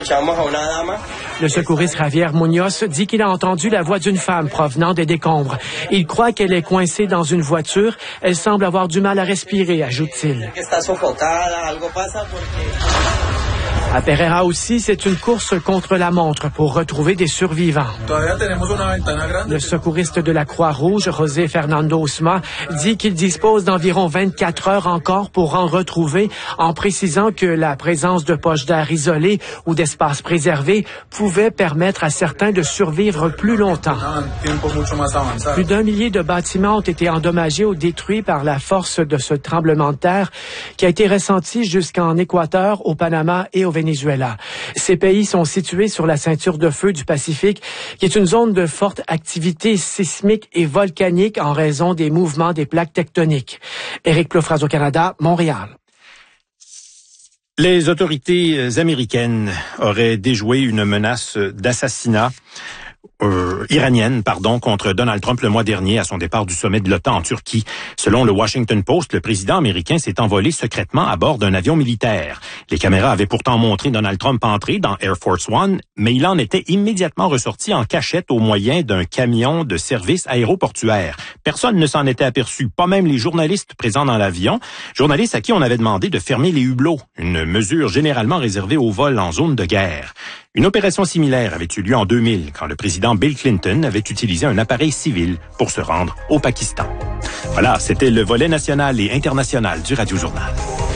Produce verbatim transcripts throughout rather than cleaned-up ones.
Le secouriste Javier Munoz dit qu'il a entendu la voix d'une femme provenant des décombres. Il croit qu'elle est coincée dans une voiture. Elle semble avoir du mal à respirer, ajoute-t-il. À Pereira aussi, c'est une course contre la montre pour retrouver des survivants. Le secouriste de la Croix-Rouge, José Fernando Usma, dit qu'il dispose d'environ vingt-quatre heures encore pour en retrouver, en précisant que la présence de poches d'air isolées ou d'espaces préservés pouvait permettre à certains de survivre plus longtemps. Plus d'un millier de bâtiments ont été endommagés ou détruits par la force de ce tremblement de terre qui a été ressenti jusqu'en Équateur, au Panama et au Venezuela. Ces pays sont situés sur la ceinture de feu du Pacifique, qui est une zone de forte activité sismique et volcanique en raison des mouvements des plaques tectoniques. Éric Ploufraz au Canada, Montréal. Les autorités américaines auraient déjoué une menace d'assassinat Euh, iranienne, pardon, contre Donald Trump le mois dernier à son départ du sommet de l'OTAN en Turquie. Selon le Washington Post, le président américain s'est envolé secrètement à bord d'un avion militaire. Les caméras avaient pourtant montré Donald Trump entrer dans Air Force One, mais il en était immédiatement ressorti en cachette au moyen d'un camion de service aéroportuaire. Personne ne s'en était aperçu, pas même les journalistes présents dans l'avion, journalistes à qui on avait demandé de fermer les hublots, une mesure généralement réservée aux vols en zone de guerre. Une opération similaire avait eu lieu en deux mille, quand le président Bill Clinton avait utilisé un appareil civil pour se rendre au Pakistan. Voilà, c'était le volet national et international du Radio-Journal.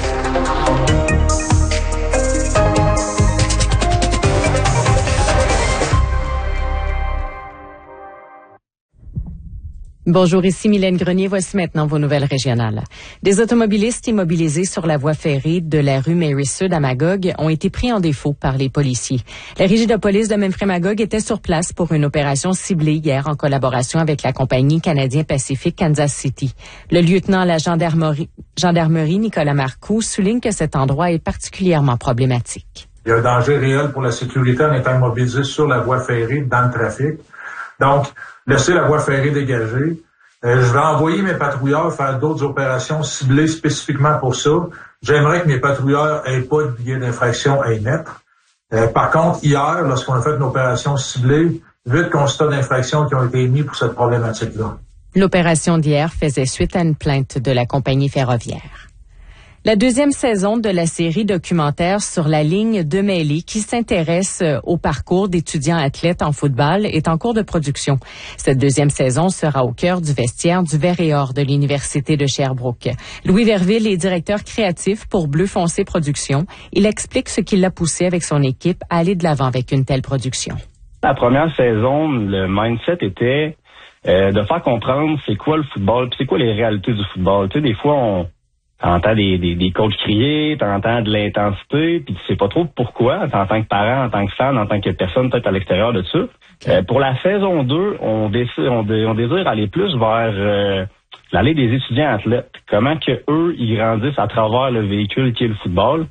Bonjour, ici Mylène Grenier. Voici maintenant vos nouvelles régionales. Des automobilistes immobilisés sur la voie ferrée de la rue Mary-Sud à Magog ont été pris en défaut par les policiers. La régie de police de Memphremagog était sur place pour une opération ciblée hier en collaboration avec la compagnie Canadien Pacifique Kansas City. Le lieutenant à la gendarmerie, gendarmerie Nicolas Marcoux souligne que cet endroit est particulièrement problématique. Il y a un danger réel pour la sécurité en étant immobilisé sur la voie ferrée dans le trafic. Donc, laisser la voie ferrée dégagée. Euh, je vais envoyer mes patrouilleurs faire d'autres opérations ciblées spécifiquement pour ça. J'aimerais que mes patrouilleurs aient pas de billets d'infraction à émettre. Euh, par contre, hier, lorsqu'on a fait une opération ciblée, huit constats d'infraction qui ont été émis pour cette problématique-là. L'opération d'hier faisait suite à une plainte de la compagnie ferroviaire. La deuxième saison de la série documentaire sur la ligne de mêlée qui s'intéresse au parcours d'étudiants athlètes en football est en cours de production. Cette deuxième saison sera au cœur du vestiaire du Vert et Or de l'Université de Sherbrooke. Louis Verville est directeur créatif pour Bleu Foncé Productions. Il explique ce qui l'a poussé avec son équipe à aller de l'avant avec une telle production. La première saison, le mindset était euh, de faire comprendre c'est quoi le football, puis c'est quoi les réalités du football. Tu sais, des fois, on T'entends des, des, des coachs crier, t'entends de l'intensité, puis tu sais pas trop pourquoi, en tant que parent, en tant que fan, en tant que personne peut-être à l'extérieur de ça. Okay. Euh, pour la saison deux, on, décide, on, dé, on désire aller plus vers euh, l'allée des étudiants athlètes. Comment que eux, ils grandissent à travers le véhicule qui est le football.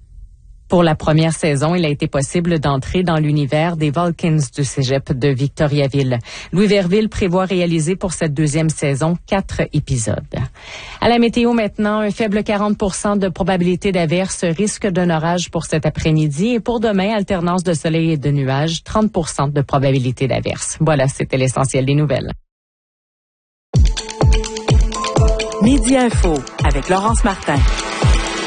Pour la première saison, il a été possible d'entrer dans l'univers des Vulcans du cégep de Victoriaville. Louis Verville prévoit réaliser pour cette deuxième saison quatre épisodes. À la météo maintenant, un faible quarante pour cent de probabilité d'averse, risque d'un orage pour cet après-midi et pour demain, alternance de soleil et de nuages, trente pour cent de probabilité d'averse. Voilà, c'était l'essentiel des nouvelles. Midi Info avec Laurence Martin.